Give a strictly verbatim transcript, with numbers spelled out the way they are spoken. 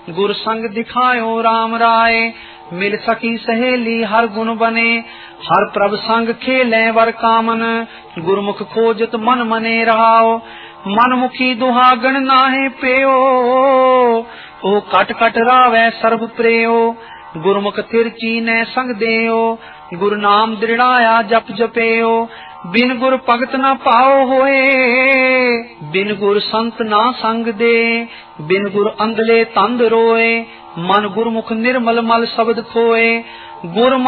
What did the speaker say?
गुर संग दिखायो राम राय। मिल सकी सहेली हर गुण बने, हर प्रभ संग खेले वर कामन। गुरमुख खोजत मन मने रहाओ, मनमुखी दुहागण नाहे पेयो। ओ कट कट रावै सर्व प्रेयो, गुरमुख तिरची ने संग देयो। गुरु नाम दृढ़ाया जप जपेयो, बिन गुर भगत न पाओ होए। बिन गुर संत ना संग दे, बिन गुर अंधले तंद रोए। मन गुरमुख निर्मल मल शब्द खोए, गुर